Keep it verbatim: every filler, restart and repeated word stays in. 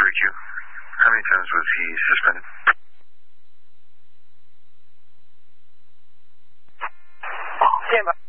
Q. How many times was he suspended? Stand by.